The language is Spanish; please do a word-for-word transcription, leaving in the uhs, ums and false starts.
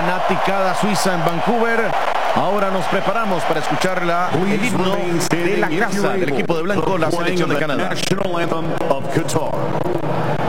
fanaticada suiza en Vancouver. Ahora nos preparamos para escuchar la, el himno de la casa del equipo de blanco, la selección de Canadá.